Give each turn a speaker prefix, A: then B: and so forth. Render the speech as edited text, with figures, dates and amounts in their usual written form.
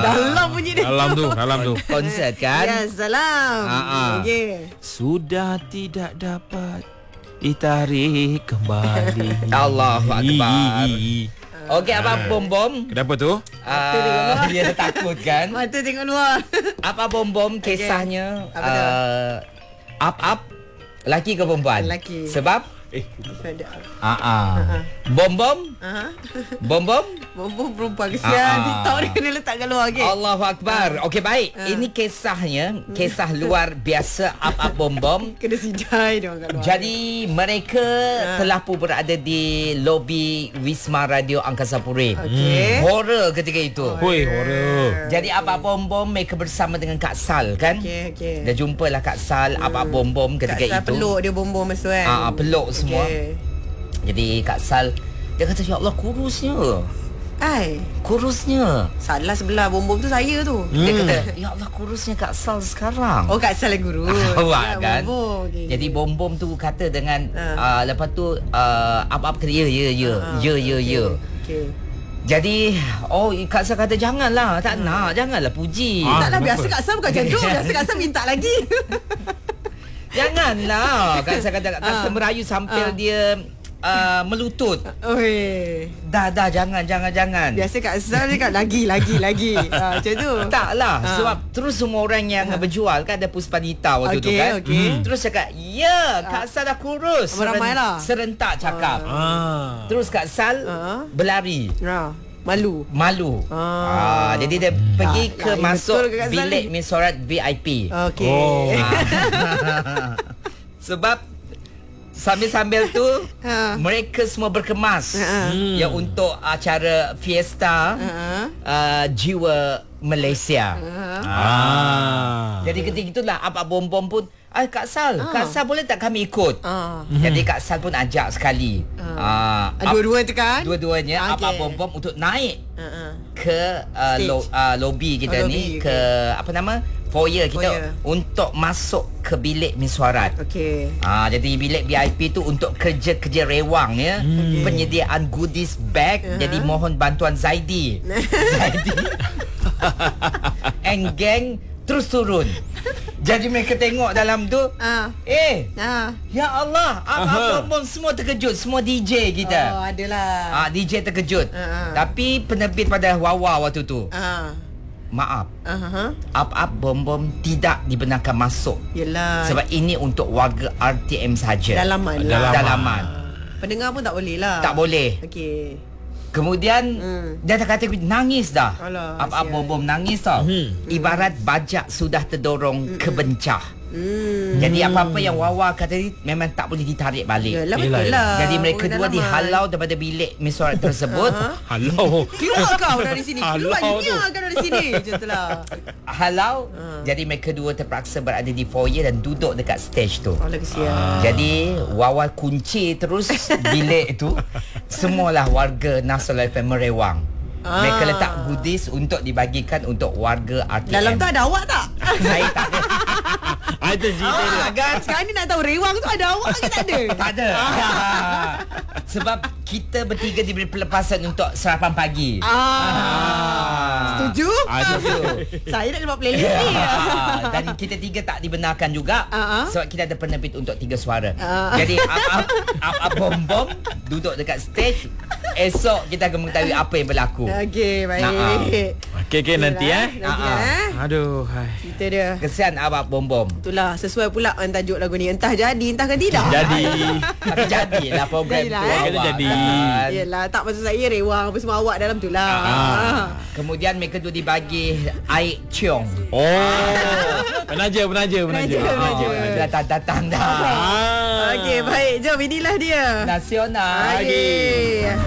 A: Dalam bunyi dia.
B: Dalam tu.
C: Konsert kan?
A: Ya, salam. Okey.
B: Sudah tidak dapat ditarik kembali.
C: Allahu Akbar. Okey, Abang Bom-Bom.
B: Kenapa tu?
C: Dia takut kan?
A: Mata tengok luar.
C: Apa Bom-Bom kisahnya?
A: Apa dia?
C: Up. Laki ke perempuan?
A: Lelaki.
C: Sebab?
A: Ada.
C: Bom-Bom? Bom-Bom?
A: Bombom perempuan kesian. TikTok dia kena letak kat luar. Okay.
C: Allahu Akbar. Okey, baik. Ini kisahnya, kisah luar biasa Up Bom-Bom.
A: Kena sidai dia orang kat luar.
C: Jadi mereka telah pun berada di lobi Wisma Radio Angkasa Puri.
A: Okey.
C: Horror ketika itu.
B: Hoi, horror.
C: Jadi Up Bom-Bom mereka bersama dengan Kak Sal kan?
A: Okey.
C: Dah jumpalah Kak Sal, Up Bom-Bom ketika
A: Kak Sal
C: itu.
A: peluk dia bombom masa tu kan.
C: Peluk semua. Jadi Kak Sal dia kata, ya Allah, kurusnya. Kurusnya.
A: Salah sebelah bombom tu saya tu.
C: Dia kata, ya Allah, kurusnya Kak Sal sekarang.
A: Oh, Kak Sal yang kurus.
C: Awak kan.
A: Bombom. Okay.
C: Jadi bom-bom tu kata dengan lepas tu Up kata ya.
A: Okey.
C: Jadi Kak Sal kata janganlah, tak nak, janganlah puji.
A: Taklah,
B: kenapa?
A: biasa Kak Sal bukan macam tu. Biasa Kak Sal minta lagi.
C: Janganlah. Kak Sal kata Kak Sal merayu sambil dia melutut.
A: Oi.
C: Dah jangan.
A: Biasa Kak Sal dia kat lagi. Macam tu.
C: Taklah, sebab terus semua orang yang berjual kan ada Puspanita waktu tu kan. Terus cakap, "Ya, Kak Sal dah kurus."
A: Ramai-ramailah.
C: Serentak cakap. Terus Kak Sal berlari. Malu. Jadi dia pergi ke masuk
A: betul ke Kak Sal
C: bilik
A: ni?
C: mesyuarat VIP.
A: Okey.
C: Sebab sambil-sambil tu mereka semua berkemas ya untuk acara fiesta jiwa Malaysia. Jadi ketika itulah Abang Bom-Bom pun, Kak Sal boleh tak kami ikut? Jadi Kak Sal pun ajak sekali.
A: Dua-dua tu kan?
C: Dua-duanya Abang Bom-Bom untuk naik ke lobi kita ni, ke apa nama? Foyer kita untuk masuk ke bilik mesyuarat.
A: Okey.
C: Jadi bilik VIP tu untuk kerja-kerja rewang ya. Penyediaan goodies bag. Jadi mohon bantuan Zaidi. And gang terus turun. Jadi mereka tengok dalam tu. Ya Allah, Abang semua terkejut. Semua DJ kita.
A: Adalah.
C: DJ terkejut. Tapi penerbit pada Wawa waktu tu. Maaf. Up Bom-Bom tidak dibenarkan masuk.
A: Yelah.
C: Sebab ini untuk warga RTM saja. Dalaman.
A: Pendengar pun tak boleh lah.
C: Tak boleh.
A: Okey.
C: Kemudian dia kata nangis dah. Up Bom-Bom nangis tau. Ibarat bajak sudah terdorong ke bencah. Jadi apa-apa yang Wawa kata ni memang tak boleh ditarik balik.
A: Yalah, betul lah.
C: Jadi mereka dua dihalau daripada bilik mesyuarat tersebut.
B: Halau.
A: Keluar kau dari sini. Keluar kau dari sini. Macam tu lah.
C: Halau. Jadi mereka dua terpaksa berada di foyer dan duduk dekat stage tu.
A: Allah kesian.
C: Jadi Wawa kunci terus bilik tu. Semualah warga Nasional FM merewang. Mereka letak goodies untuk dibagikan untuk warga RTM.
A: Dalam tu ada awak tak?
C: Saya tak ada.
B: Itu cerita dia.
A: Kan sekarang ni nak tahu rewang tu ada awak ke tak ada?
C: Tak ada. Sebab kita bertiga diberi pelepasan untuk sarapan pagi.
A: Setuju?
C: Setuju.
A: Saya nak buat playlist ni.
C: Dan kita tiga tak dibenarkan juga sebab kita ada penerbit untuk 3 suara. Jadi Up Bom-Bom duduk dekat stage. Esok kita akan mengetahui apa yang berlaku.
A: Okey, baik.
B: Okey nanti
A: Aduh,
B: hai.
A: Cerita dia.
C: Kesian Abang Bom-Bom.
A: Itulah sesuai pula dengan tajuk lagu ni. Entah jadi, entahkan tidak.
B: Jadi.
C: Tapi jadilah program tu.
B: Kena jadi.
A: Yelah, tak maksud saya rewang apa semua awak dalam tu lah.
C: Kemudian mereka tu dibagi air ciong.
B: Penaja.
C: Datang dah.
A: Okey, baik. Jom inilah dia.
C: Nasional.
A: Okey.